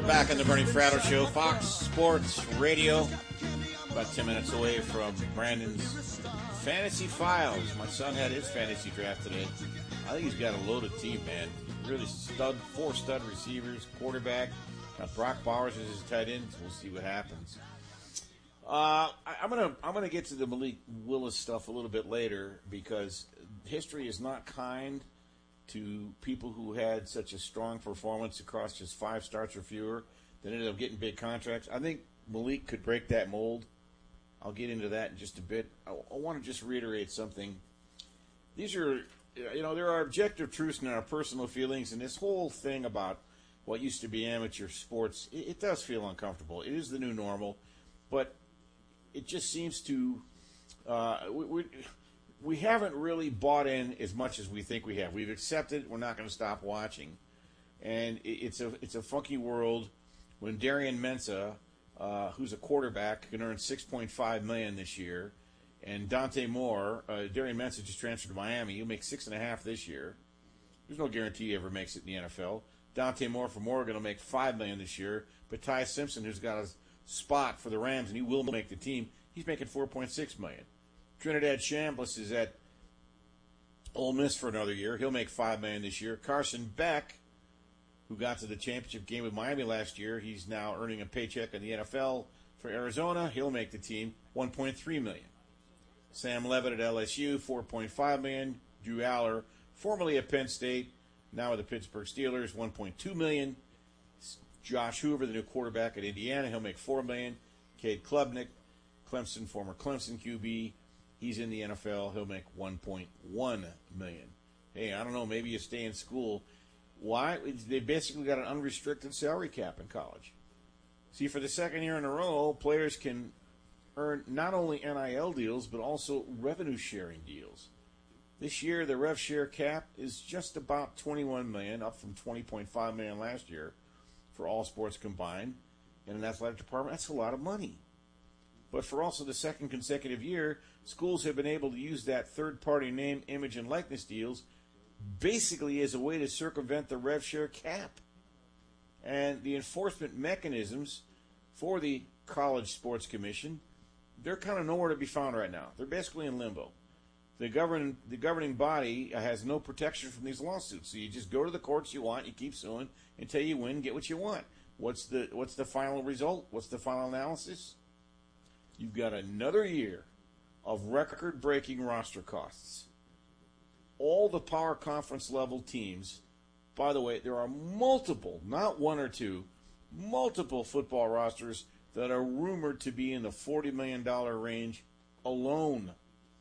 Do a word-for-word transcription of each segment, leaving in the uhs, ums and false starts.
Back on the Bernie Fratto Show, Fox Sports Radio. About ten minutes away from Brandon's Fantasy Files. My son had his fantasy draft today. I think he's got a loaded team, man. Really stud, four stud receivers, quarterback. Got Brock Bowers as his tight end. We'll see what happens. Uh, I, I'm gonna I'm gonna get to the Malik Willis stuff a little bit later because history is not kind to people who had such a strong performance across just five starts or fewer that ended up getting big contracts. I think Malik could break that mold. I'll get into that in just a bit. I, I want to just reiterate something. These are, you know, there are objective truths in our personal feelings, and this whole thing about what used to be amateur sports, it, it does feel uncomfortable. It is the new normal, but it just seems to, uh, we, we We haven't really bought in as much as we think we have. We've accepted we're not going to stop watching, and it's a it's a funky world. When Darian Mensah, uh, who's a quarterback, can earn six point five million dollars this year, and Dante Moore, uh, Darian Mensah just transferred to Miami. He'll make six and a half this year. There's no guarantee he ever makes it in the N F L. Dante Moore from Oregon will make five million dollars this year, but Ty Simpson, who's got a spot for the Rams and he will make the team, he's making four point six million dollars. Trinidad Chambliss is at Ole Miss for another year. He'll make five million dollars this year. Carson Beck, who got to the championship game with Miami last year, he's now earning a paycheck in the N F L for Arizona. He'll make the team one point three million dollars. Sam Levitt at L S U, four point five million dollars. Drew Aller, formerly at Penn State, now with the Pittsburgh Steelers, one point two million dollars. Josh Hoover, the new quarterback at Indiana, he'll make four million dollars. Cade Klubnik, Clemson, former Clemson Q B, he's in the N F L. He'll make one point one million dollars. Hey, I don't know. Maybe you stay in school. Why? They basically got an unrestricted salary cap in college. See, for the second year in a row, players can earn not only N I L deals, but also revenue-sharing deals. This year, the rev share cap is just about twenty-one million dollars, up from twenty point five million dollars last year for all sports combined. In an athletic department, that's a lot of money. But for also the second consecutive year, schools have been able to use that third-party name, image, and likeness deals basically as a way to circumvent the rev share cap. And the enforcement mechanisms for the College Sports Commission, they're kind of nowhere to be found right now. They're basically in limbo. The govern the governing body has no protection from these lawsuits. So you just go to the courts you want, you keep suing until you win, get what you want. What's the what's the final result? What's the final analysis? You've got another year of record-breaking roster costs. All the power conference level teams, by the way, there are multiple, not one or two, multiple football rosters that are rumored to be in the forty million dollars range alone.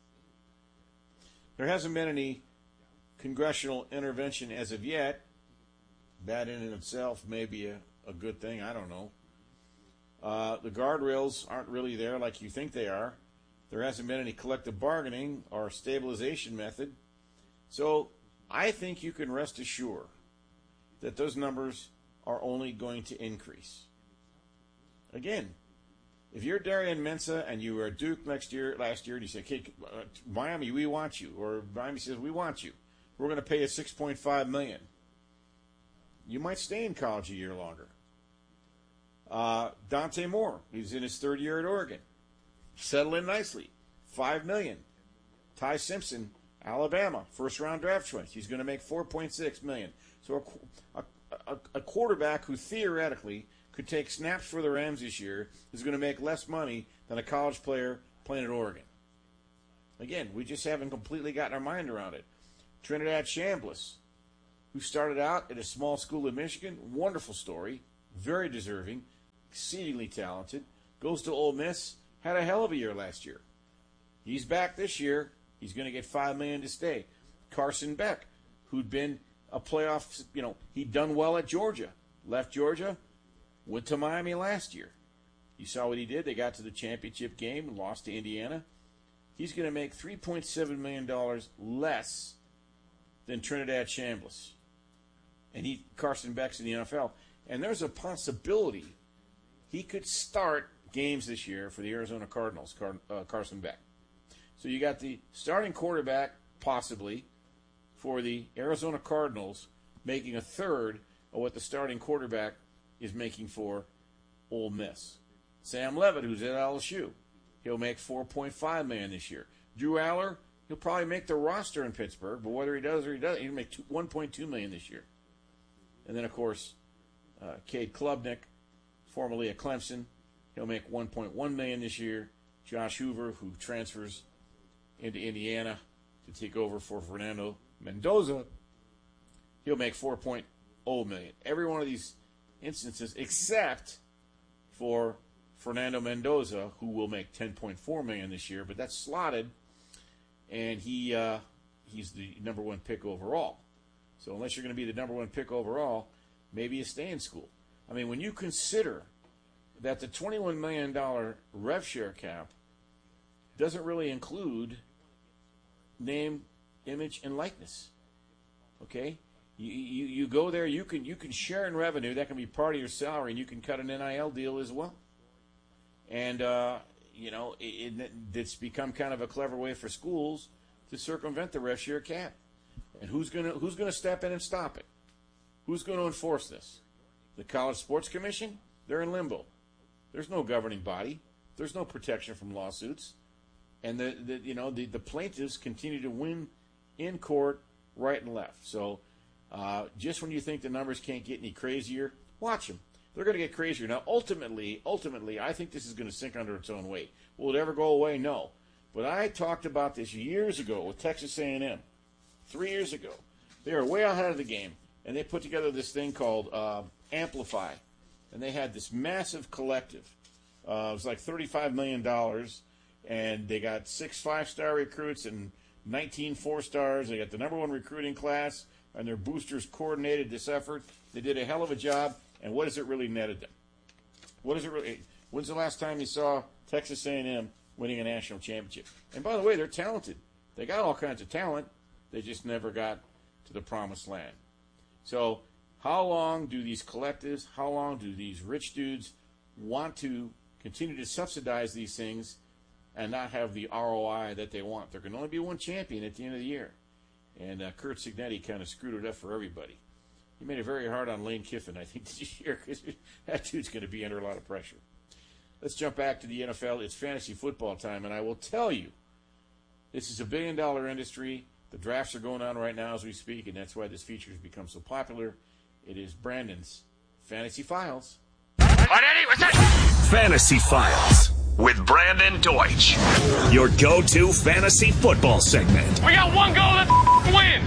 There hasn't been any congressional intervention as of yet. That in and of itself may be a, a good thing. I don't know. Uh, the guardrails aren't really there like you think they are. There hasn't been any collective bargaining or stabilization method. So I think you can rest assured that those numbers are only going to increase. Again, if you're Darian Mensah and you were at Duke next year, last year, and you say, "Okay, uh, Miami, we want you," or Miami says, "We want you. We're going to pay you six point five million dollars," you might stay in college a year longer. Uh, Dante Moore, he's in his third year at Oregon. Settle in nicely. Five million dollars. Ty Simpson, Alabama, first round draft choice. He's going to make four point six million dollars. So a, a, a quarterback who theoretically could take snaps for the Rams this year is going to make less money than a college player playing at Oregon. Again, we just haven't completely gotten our mind around it. Trinidad Chambliss, who started out at a small school in Michigan, wonderful story, very deserving, exceedingly talented, goes to Ole Miss, had a hell of a year last year. He's back this year. He's going to get five million dollars to stay. Carson Beck, who'd been a playoff, you know, he'd done well at Georgia, left Georgia, went to Miami last year. You saw what he did. They got to the championship game and lost to Indiana. He's going to make three point seven million dollars less than Trinidad Chambliss. And he, Carson Beck's in the N F L. And there's a possibility he could start games this year for the Arizona Cardinals, Car, uh, Carson Beck. So you got the starting quarterback, possibly, for the Arizona Cardinals, making a third of what the starting quarterback is making for Ole Miss. Sam Levitt, who's at L S U, he'll make four point five million dollars this year. Drew Aller, he'll probably make the roster in Pittsburgh, but whether he does or he doesn't, he'll make one point two million dollars this year. And then, of course, uh, Cade Klubnik, formerly at Clemson, he'll make one point one million dollars this year. Josh Hoover, who transfers into Indiana to take over for Fernando Mendoza, he'll make four point oh million dollars. Every one of these instances, except for Fernando Mendoza, who will make ten point four million dollars this year, but that's slotted, and he uh, he's the number one pick overall. So unless you're going to be the number one pick overall, maybe you stay in school. I mean, when you consider that the twenty-one million dollars rev share cap doesn't really include name, image, and likeness. Okay? You, you you go there, you can you can share in revenue. That can be part of your salary, and you can cut an N I L deal as well. And, uh, you know, it, it, it's become kind of a clever way for schools to circumvent the rev share cap. And who's going to who's going to step in and stop it? Who's going to enforce this? The College Sports Commission? They're in limbo. There's no governing body. There's no protection from lawsuits. And, the, the you know, the, the plaintiffs continue to win in court right and left. So uh, just when you think the numbers can't get any crazier, watch them. They're going to get crazier. Now, ultimately, ultimately, I think this is going to sink under its own weight. Will it ever go away? No. But I talked about this years ago with Texas A and M. Three years ago. They were way ahead of the game, and they put together this thing called uh, Amplify. And they had this massive collective. Uh, it was like thirty-five million dollars, and they got six five-star recruits and nineteen four-stars. They got the number one recruiting class, and their boosters coordinated this effort. They did a hell of a job, and what has it really netted them? What is it really? When's the last time you saw Texas A and M winning a national championship? And by the way, they're talented. They got all kinds of talent. They just never got to the promised land. So how long do these collectives, how long do these rich dudes want to continue to subsidize these things and not have the R O I that they want? There can only be one champion at the end of the year. And uh, Curt Cignetti kind of screwed it up for everybody. He made it very hard on Lane Kiffin, I think, this year, because that dude's going to be under a lot of pressure. Let's jump back to the N F L. It's fantasy football time, and I will tell you, this is a billion-dollar industry. The drafts are going on right now as we speak, and that's why this feature has become so popular. It is Brandon's Fantasy Files. Fantasy Files with Brandon Deutsch, your go-to fantasy football segment. We got one goal, let's win!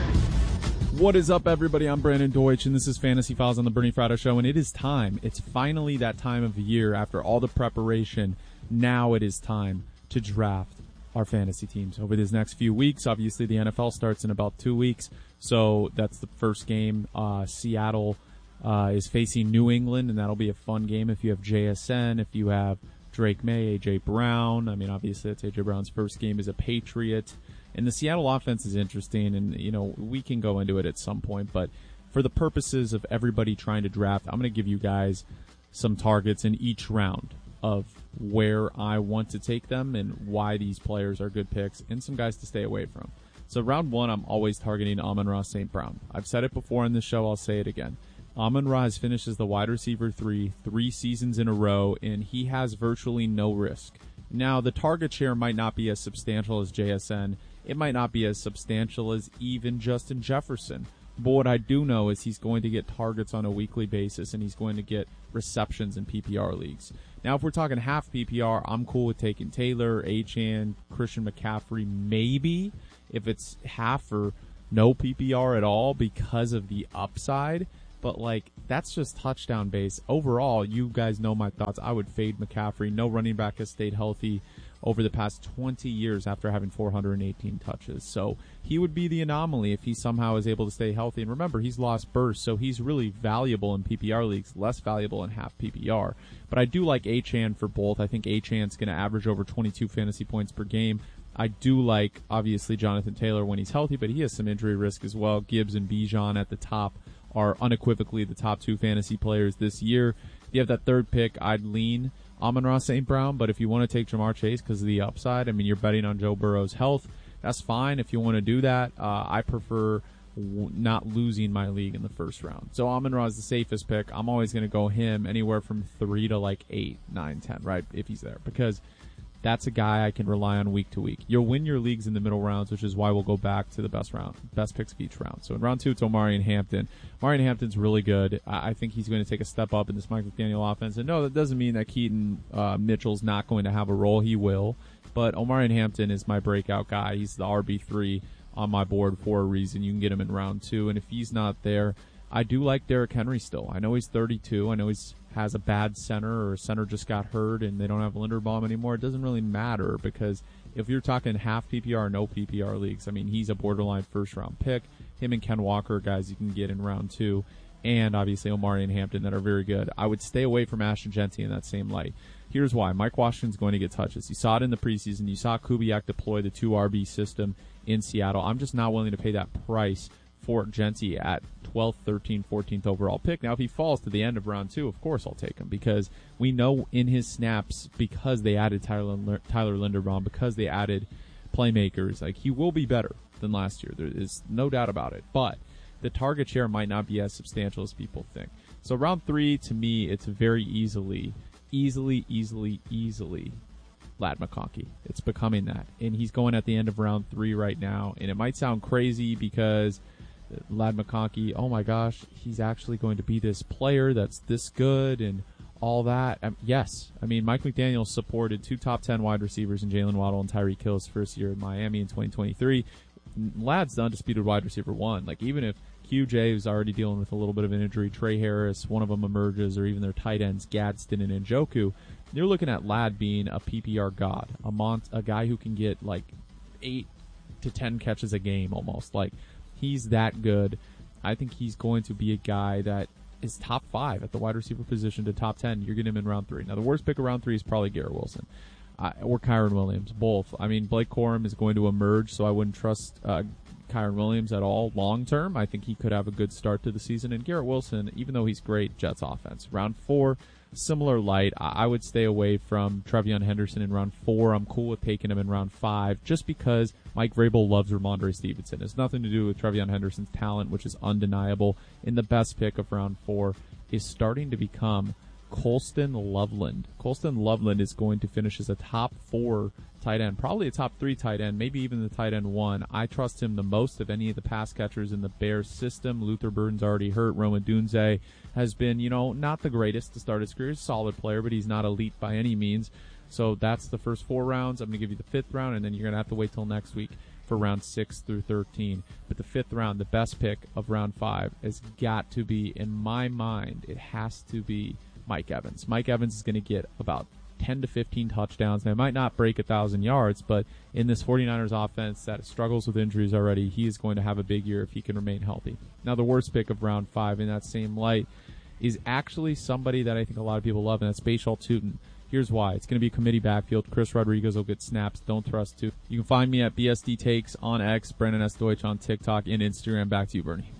What is up, everybody? I'm Brandon Deutsch, and this is Fantasy Files on the Bernie Fratto Show, and it is time. It's finally that time of the year after all the preparation. Now it is time to draft our fantasy teams over these next few weeks. Obviously, the N F L starts in about two weeks, so that's the first game. Uh, Seattle uh, is facing New England, and that'll be a fun game if you have J S N, if you have Drake May, A J Brown. I mean, obviously, that's A J Brown's first game as a Patriot. And the Seattle offense is interesting, and, you know, we can go into it at some point, but for the purposes of everybody trying to draft, I'm going to give you guys some targets in each round of where I want to take them and why these players are good picks and some guys to stay away from. So round one, I'm always targeting Amon-Ra Saint Brown. I've said it before in this show, I'll say it again. Amon-Ra has finished as the wide receiver three, three seasons in a row, and he has virtually no risk. Now, the target share might not be as substantial as J S N. It might not be as substantial as even Justin Jefferson. But what I do know is he's going to get targets on a weekly basis, and he's going to get receptions in P P R leagues. Now, if we're talking half P P R, I'm cool with taking Taylor, Achane, Christian McCaffrey, maybe, if it's half or no P P R at all because of the upside. But, like, that's just touchdown base. Overall, you guys know my thoughts. I would fade McCaffrey. No running back has stayed healthy over the past twenty years after having four hundred eighteen touches. So he would be the anomaly if he somehow is able to stay healthy. And remember, he's lost burst, so he's really valuable in P P R leagues, less valuable in half P P R. But I do like Achane for both. I think Achane's going to average over twenty-two fantasy points per game. I do like, obviously, Jonathan Taylor when he's healthy, but he has some injury risk as well. Gibbs and Bijan at the top are unequivocally the top two fantasy players this year. If you have that third pick, I'd lean Amon-Ra Saint Brown, but if you want to take Jamar Chase because of the upside, I mean, you're betting on Joe Burrow's health, that's fine if you want to do that. Uh, I prefer w- not losing my league in the first round. So Amon-Ra is the safest pick. I'm always going to go him anywhere from three to like eight, nine, ten, right, if he's there, because that's a guy I can rely on week to week. You'll win your leagues in the middle rounds, which is why we'll go back to the best round, best picks of each round. So in round two, it's Omarion Hampton. Omarion Hampton's really good. I, I think he's going to take a step up in this Mike McDaniel offense. And no, that doesn't mean that Keaton uh, Mitchell's not going to have a role. He will. But Omarion Hampton is my breakout guy. He's the R B three on my board for a reason. You can get him in round two. And if he's not there, I do like Derrick Henry still. I know he's thirty-two. I know he's has a bad center, or a center just got hurt and they don't have Linderbaum anymore. It doesn't really matter, because if you're talking half P P R or no P P R leagues, I mean, he's a borderline first-round pick. Him and Ken Walker, guys you can get in round two, and obviously Omarion Hampton that are very good. I would stay away from Ashton Jeanty in that same light. Here's why. Mike Washington's going to get touches. You saw it in the preseason. You saw Kubiak deploy the two R B system in Seattle. I'm just not willing to pay that price for Jeanty at twelfth, thirteenth, fourteenth overall pick. Now, if he falls to the end of round two, of course I'll take him, because we know in his snaps, because they added Tyler, Tyler Linderbaum, because they added playmakers, like, he will be better than last year. There is no doubt about it. But the target share might not be as substantial as people think. So round three, to me, it's very easily, easily, easily, easily Ladd McConkey. It's becoming that. And he's going at the end of round three right now. And it might sound crazy because Ladd McConkey, oh my gosh, he's actually going to be this player that's this good and all that. Um, yes. I mean, Mike McDaniel supported two top ten wide receivers in Jalen Waddle and Tyreek Hill's first year in Miami in twenty twenty-three. Ladd's the undisputed wide receiver one. Like, even if Q J is already dealing with a little bit of an injury, Trey Harris, one of them emerges, or even their tight ends, Gadsden and Njoku, you're looking at Ladd being a P P R god, a mont- a guy who can get like eight to ten catches a game almost. Like, he's that good. I think he's going to be a guy that is top five at the wide receiver position to top ten. You're getting him in round three. Now, the worst pick of round three is probably Garrett Wilson uh, or Kyren Williams, both. I mean, Blake Corum is going to emerge, so I wouldn't trust uh, Kyren Williams at all long term. I think he could have a good start to the season. And Garrett Wilson, even though he's great, Jets offense. Round four, similar light. I would stay away from Trevion Henderson in round four. I'm cool with taking him in round five just because Mike Vrabel loves Ramondre Stevenson. It's nothing to do with Trevion Henderson's talent, which is undeniable. And the best pick of round four is starting to become Colston Loveland. Colston Loveland is going to finish as a top four tight end, probably a top three tight end, maybe even the tight end one. I trust him the most of any of the pass catchers in the Bears system. Luther Burden's already hurt. Roman Dunze has been, you know, not the greatest to start his career. He's a solid player, but he's not elite by any means. So that's the first four rounds. I'm going to give you the fifth round, and then you're going to have to wait till next week for round six through thirteen. But the fifth round, the best pick of round five, has got to be, in my mind, it has to be Mike Evans. Mike Evans is going to get about ten to fifteen touchdowns. They might not break one thousand yards, but in this 49ers offense that struggles with injuries already, he is going to have a big year if he can remain healthy. Now, the worst pick of round five in that same light is actually somebody that I think a lot of people love, and that's Bashal Tutin. Here's why. It's going to be a committee backfield. Chris Rodriguez will get snaps. Don't trust to. You can find me at B S D Takes on X, Brandon S. Deutsch on TikTok and Instagram. Back to you, Bernie.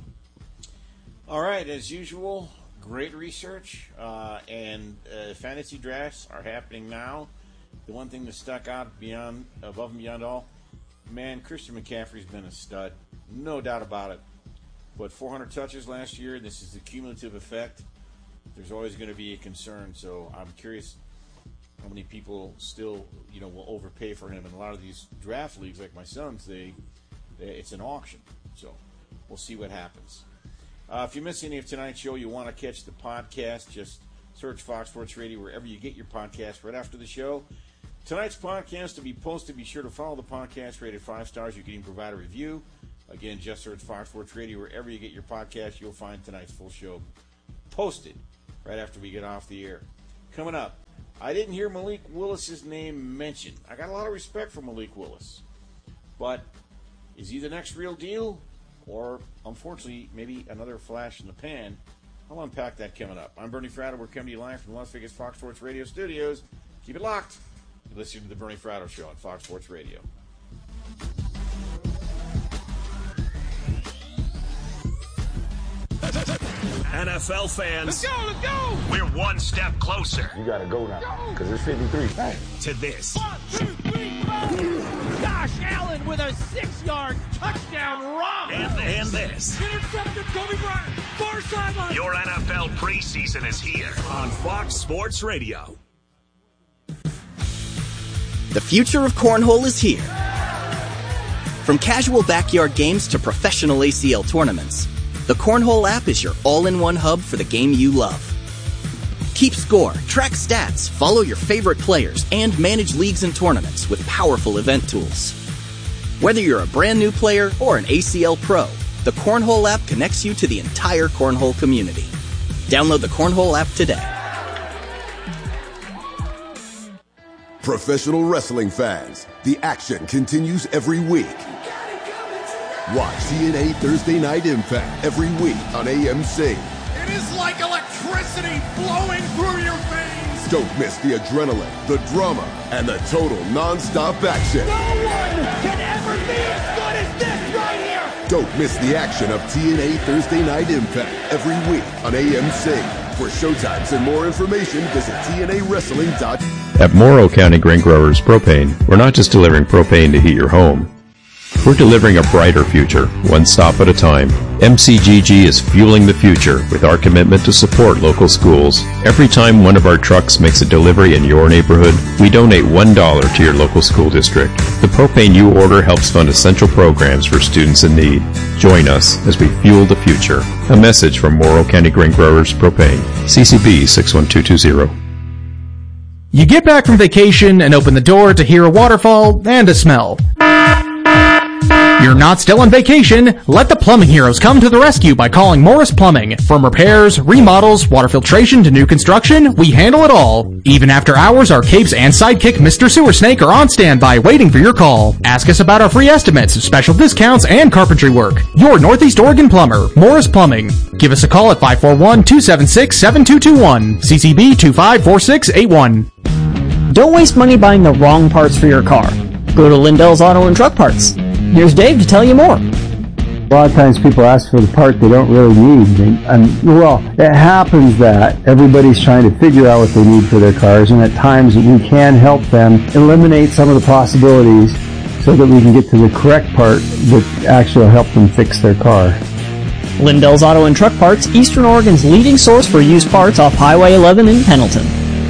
All right, as usual, great research, uh, and uh, fantasy drafts are happening now. The one thing that stuck out beyond, above and beyond all, man, Christian McCaffrey's been a stud, no doubt about it. But four hundred touches last year, and this is the cumulative effect. There's always going to be a concern, so I'm curious how many people still, you know, will overpay for him. And a lot of these draft leagues, like my son's, they, they it's an auction. So we'll see what happens. Uh, if you miss any of tonight's show, you want to catch the podcast, just search Fox Sports Radio wherever you get your podcast right after the show. Tonight's podcast to be posted. Be sure to follow the podcast, rated five stars. You can even provide a review. Again, just search Fox Sports Radio wherever you get your podcast. You'll find tonight's full show posted right after we get off the air. Coming up, I didn't hear Malik Willis's name mentioned. I got a lot of respect for Malik Willis. But is he the next real deal? Or, unfortunately, maybe another flash in the pan? I'll unpack that coming up. I'm Bernie Fratto. We're coming to you live from the Las Vegas Fox Sports Radio studios. Keep it locked. You're listening to the Bernie Fratto Show on Fox Sports Radio. N F L fans, Let's go, let's go! We're one step closer. You gotta go now, because it's fifty-three. Hey. To this. One, two, three, four. Josh Allen with a six-yard touchdown run. And, and this. Intercepted Kobe Bryant. Far sideline. Your N F L preseason is here on Fox Sports Radio. The future of cornhole is here. From casual backyard games to professional A C L tournaments, the Cornhole app is your all-in-one hub for the game you love. Keep score, track stats, follow your favorite players, and manage leagues and tournaments with powerful event tools. Whether you're a brand new player or an A C L pro, the Cornhole app connects you to the entire Cornhole community. Download the Cornhole app today. Professional wrestling fans, the action continues every week. Watch T N A Thursday Night Impact every week on A M C. It is like electricity flowing through your veins. Don't miss the adrenaline, the drama, and the total non-stop action. No one can ever be as good as this right here. Don't miss the action of T N A Thursday Night Impact every week on A M C. For showtimes and more information, visit T N A wrestling dot com. At Morrow County Grain Growers Propane, we're not just delivering propane to heat your home. We're delivering a brighter future, one stop at a time. M C G G is fueling the future with our commitment to support local schools. Every time one of our trucks makes a delivery in your neighborhood, we donate one dollar to your local school district. The propane you order helps fund essential programs for students in need. Join us as we fuel the future. A message from Morrow County Grain Growers Propane. C C B six one two two zero. You get back from vacation and open the door to hear a waterfall and a smell. You're not still on vacation. Let the plumbing heroes come to the rescue by calling Morris Plumbing. From repairs, remodels, water filtration to new construction, we handle it all. Even after hours, our capes and sidekick Mister Sewer Snake are on standby waiting for your call. Ask us about our free estimates, special discounts, and carpentry work. Your Northeast Oregon plumber, Morris Plumbing. Give us a call at five four one, two seven six, seven two two one. C C B two five four six eight one. Don't waste money buying the wrong parts for your car. Go to Lindell's Auto and Truck Parts. Here's Dave to tell you more. A lot of times people ask for the part they don't really need. And, and, well, it happens that everybody's trying to figure out what they need for their cars, and at times we can help them eliminate some of the possibilities so that we can get to the correct part that actually will help them fix their car. Lindell's Auto and Truck Parts, Eastern Oregon's leading source for used parts off Highway eleven in Pendleton.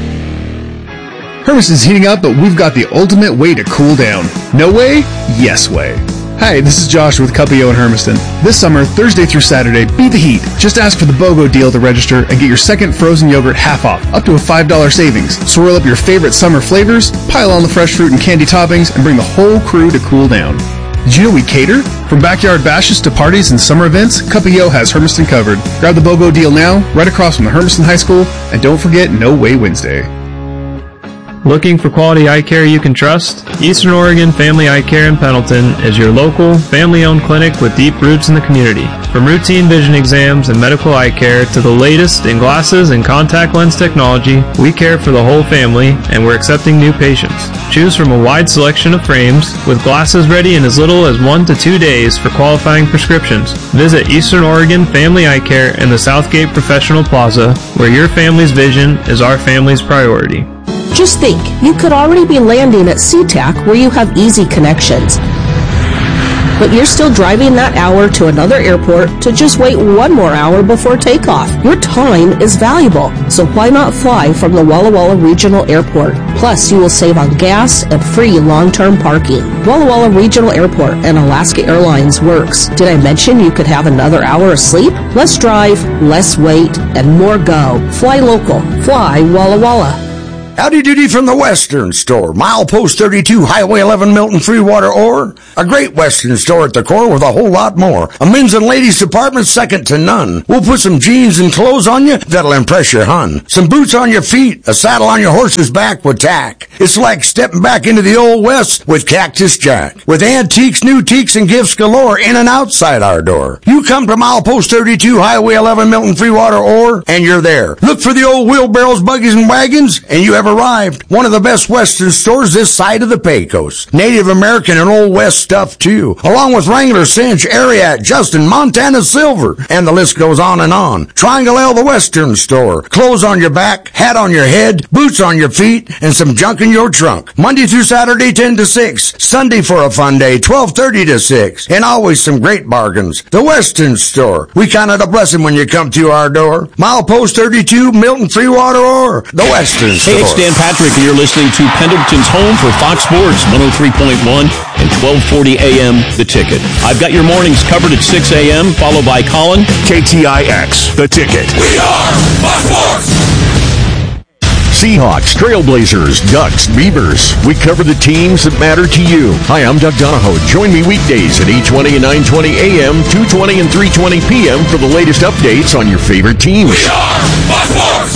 Hermiston's heating up, but we've got the ultimate way to cool down. No way? Yes way. Hi, this is Josh with Cuppio in Hermiston. This summer, Thursday through Saturday, beat the heat. Just ask for the BOGO deal to register and get your second frozen yogurt half off, up to a five dollar savings. Swirl up your favorite summer flavors, pile on the fresh fruit and candy toppings, and bring the whole crew to cool down. Did you know we cater? From backyard bashes to parties and summer events, Cuppio has Hermiston covered. Grab the BOGO deal now, right across from the Hermiston High School, and don't forget No Way Wednesday. Looking for quality eye care you can trust? Eastern Oregon Family Eye Care in Pendleton is your local, family-owned clinic with deep roots in the community. From routine vision exams and medical eye care to the latest in glasses and contact lens technology, we care for the whole family, and we're accepting new patients. Choose from a wide selection of frames, with glasses ready in as little as one to two days for qualifying prescriptions. Visit Eastern Oregon Family Eye Care in the Southgate Professional Plaza, where your family's vision is our family's priority. Just think, you could already be landing at SeaTac where you have easy connections. But you're still driving that hour to another airport to just wait one more hour before takeoff. Your time is valuable, so why not fly from the Walla Walla Regional Airport? Plus, you will save on gas and free long-term parking. Walla Walla Regional Airport and Alaska Airlines works. Did I mention you could have another hour of sleep? Less drive, less wait, and more go. Fly local. Fly Walla Walla. Howdy doody from the Western Store. Milepost thirty-two, Highway eleven, Milton, Freewater, Ore. A great Western store at the core with a whole lot more. A men's and ladies department second to none. We'll put some jeans and clothes on you that'll impress your hun. Some boots on your feet, a saddle on your horse's back with tack. It's like stepping back into the old West with Cactus Jack. With antiques, new teaks, and gifts galore in and outside our door. You come to Milepost thirty-two, Highway eleven, Milton, Freewater, Ore, and you're there. Look for the old wheelbarrows, buggies, and wagons, and you have have arrived. One of the best Western stores this side of the Pecos. Native American and Old West stuff too, along with Wrangler, Cinch, Ariat, Justin, Montana Silver, and the list goes on and on. Triangle L, the Western store. Clothes on your back, hat on your head, boots on your feet, and some junk in your trunk. Monday through Saturday, ten to six. Sunday for a fun day, twelve thirty to six. And always some great bargains. The Western store. We count it a blessing when you come to our door. Milepost thirty-two, Milton Freewater, or the Western store. Hey, it's Dan Patrick, and you're listening to Pendleton's Home for Fox Sports one oh three point one and twelve forty A M The Ticket. I've got your mornings covered at six A M, followed by Colin. K T I X, The Ticket. We are Fox Sports! Seahawks, Trailblazers, Ducks, Beavers. We cover the teams that matter to you. Hi, I'm Doug Donahoe. Join me weekdays at eight twenty and nine twenty A M, two twenty and three twenty P M for the latest updates on your favorite teams. We are Fox Sports!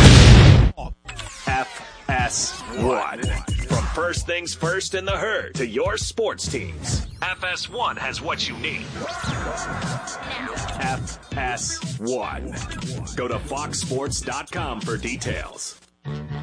F S one. From first things first in the herd to your sports teams, F S one has what you need. F S one. Go to fox sports dot com for details.